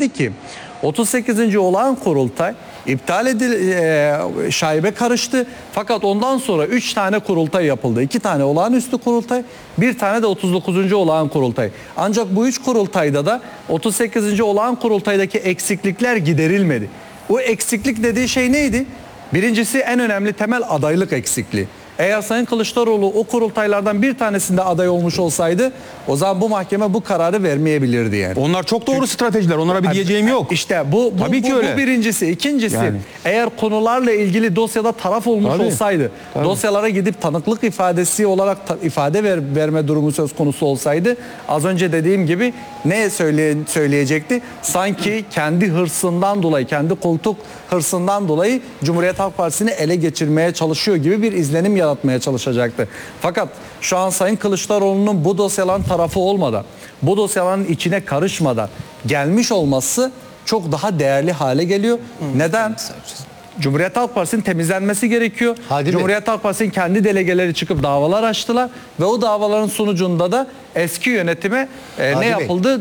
Dedi ki 38. olağan kurultay iptal şaibe karıştı. Fakat ondan sonra 3 tane kurultay yapıldı. 2 tane olağanüstü kurultay, 1 tane de 39. olağan kurultay. Ancak bu 3 kurultayda da 38. olağan kurultaydaki eksiklikler giderilmedi. O eksiklik dediği şey neydi? Birincisi, en önemli temel adaylık eksikliği. Eğer Sayın Kılıçdaroğlu o kurultaylardan bir tanesinde aday olmuş olsaydı, o zaman bu mahkeme bu kararı vermeyebilirdi yani. Onlar çok doğru stratejiler. Onlara bir diyeceğim yok. İşte bu birincisi. İkincisi, Yani. eğer konularla ilgili dosyada taraf olmuş olsaydı, dosyalara gidip tanıklık ifadesi olarak ifade verme durumu söz konusu olsaydı, az önce dediğim gibi ne söyleyecekti? Sanki kendi hırsından dolayı, kendi koltuk hırsından dolayı Cumhuriyet Halk Partisi'ni ele geçirmeye çalışıyor gibi bir izlenim yaratmaya çalışacaktı. Fakat şu an Sayın Kılıçdaroğlu'nun bu dosyaların tarafı olmadan, bu dosyaların içine karışmadan gelmiş olması çok daha değerli hale geliyor. Neden? Cumhuriyet Halk Partisi'nin temizlenmesi gerekiyor. Cumhuriyet Halk Partisi'nin kendi delegeleri çıkıp davalar açtılar ve o davaların sonucunda da eski yönetime ne yapıldı?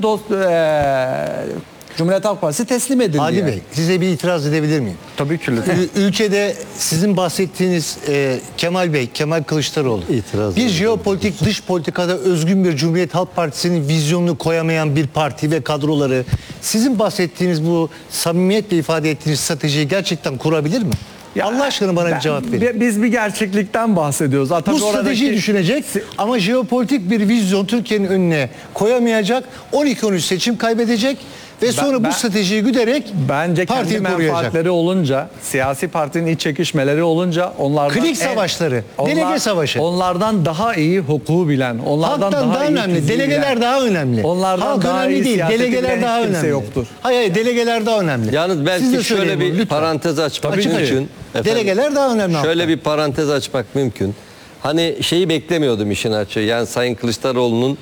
Cumhuriyet Halk Partisi teslim edildi. Hadi Bey, size bir itiraz edebilir miyim? Tabii ki lütfen. Ülkede sizin bahsettiğiniz Kemal Bey, Kemal Kılıçdaroğlu, bir jeopolitik dış politikada özgün bir Cumhuriyet Halk Partisi'nin vizyonunu koyamayan bir parti ve kadroları, sizin bahsettiğiniz bu samimiyetle ifade ettiğiniz stratejiyi gerçekten kurabilir mi? Allah aşkına bana bir cevap verin. Biz bir gerçeklikten bahsediyoruz. Bu stratejiyi düşünecek ama jeopolitik bir vizyon Türkiye'nin önüne koyamayacak, 12-13 seçim kaybedecek ve sonra bu stratejiyi güderek bence kendi menfaatleri olunca, siyasi partinin iç çekişmeleri olunca, onlardan klik savaşları, delege savaşı. Onlardan daha iyi hukuku bilen, onlardan daha iyi önemli, delegeler daha önemli. Onlardan halk daha önemli iyi değil, delegeler daha önemli. Yoktur. Hayır, delegeler daha önemli. Yalnız belki şöyle bir parantez açmak mümkün. Delegeler daha önemli. Şöyle bir parantez açmak mümkün. Hani şeyi beklemiyordum işin açığı. Yani Sayın Kılıçdaroğlu'nun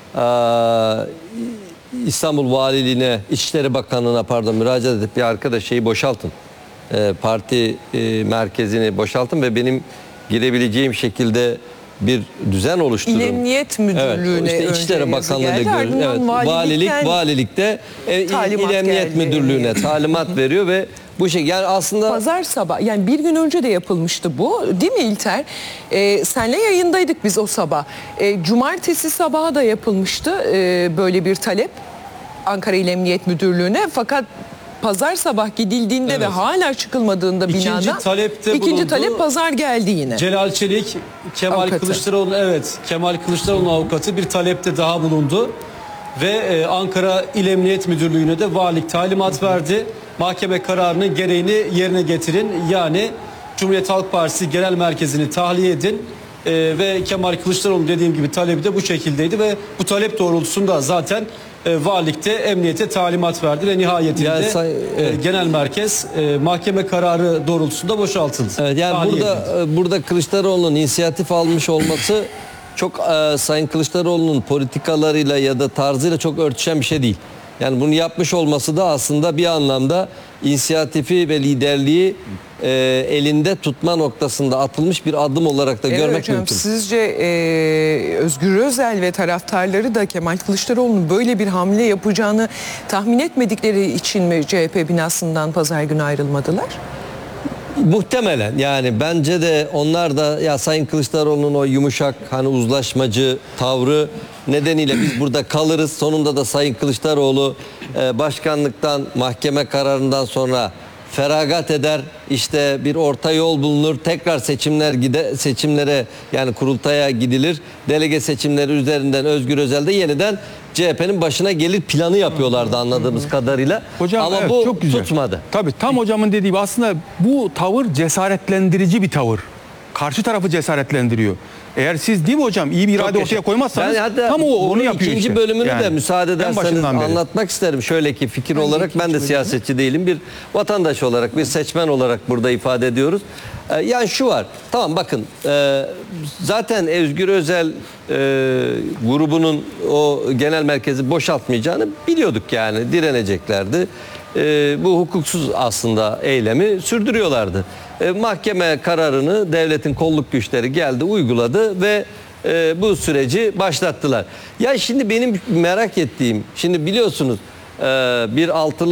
İstanbul Valiliğine, İçişleri Bakanlığı'na müracaat edip bir arkadaş şeyi boşaltın. Parti merkezini boşaltın ve benim girebileceğim şekilde bir düzen oluşturun. İl Emniyet Müdürlüğü'ne işte İçişleri Bakanlığı'na valilikte İl Emniyet Müdürlüğü'ne talimat veriyor ve bu şey, yani aslında pazar sabah, yani bir gün önce de yapılmıştı bu, değil mi İlter? Senle yayındaydık biz o sabah. Cumartesi sabahı da yapılmıştı böyle bir talep Ankara İl Emniyet Müdürlüğü'ne, fakat pazar sabah gidildiğinde ve hala çıkılmadığında binadan ikinci talep pazar geldi yine. Celal Çelik, Kemal Kılıçdaroğlu'nun avukatı bir talepte daha bulundu ve Ankara İl Emniyet Müdürlüğü'ne de valilik talimat verdi. Mahkeme kararının gereğini yerine getirin. Yani Cumhuriyet Halk Partisi Genel Merkezi'ni tahliye edin. Ve Kemal Kılıçdaroğlu dediğim gibi talebi de bu şekildeydi ve bu talep doğrultusunda zaten valilikte emniyete talimat verdi ve nihayetinde genel merkez mahkeme kararı doğrultusunda boşaltıldı. Evet, yani burada Kılıçdaroğlu'nun inisiyatif almış olması çok Sayın Kılıçdaroğlu'nun politikalarıyla ya da tarzıyla çok örtüşen bir şey değil. Yani bunu yapmış olması da aslında bir anlamda inisiyatifi ve liderliği elinde tutma noktasında atılmış bir adım olarak da görmek hocam, mümkün. Sizce Özgür Özel ve taraftarları da Kemal Kılıçdaroğlu'nun böyle bir hamle yapacağını tahmin etmedikleri için mi CHP binasından pazar günü ayrılmadılar? Muhtemelen, yani bence de onlar da ya Sayın Kılıçdaroğlu'nun o yumuşak, hani uzlaşmacı tavrı nedeniyle biz burada kalırız. Sonunda da Sayın Kılıçdaroğlu başkanlıktan, mahkeme kararından sonra feragat eder. İşte bir orta yol bulunur. Tekrar seçimlere, yani kurultaya gidilir. Delege seçimleri üzerinden Özgür Özel de yeniden CHP'nin başına gelir planı yapıyorlardı anladığımız kadarıyla. Hocam, ama bu çok güzel. tutmadı. Tabii, tam hocamın dediği gibi aslında bu tavır cesaretlendirici bir tavır. Karşı tarafı cesaretlendiriyor. Eğer siz, değil mi hocam, iyi bir irade ortaya koymazsanız tam onu yapıyor ikinci işte. bölümünü de müsaade ederseniz anlatmak isterim. Şöyle ki fikir olarak ben de siyasetçi değilim. Bir vatandaş olarak, bir seçmen olarak burada ifade ediyoruz. Yani şu var. Tamam, bakın zaten Özgür Özel grubunun o genel merkezi boşaltmayacağını biliyorduk, yani direneceklerdi. Bu hukuksuz aslında eylemi sürdürüyorlardı. Mahkeme kararını devletin kolluk güçleri geldi, uyguladı ve bu süreci başlattılar. Ya şimdi benim merak ettiğim, şimdi biliyorsunuz bir altılı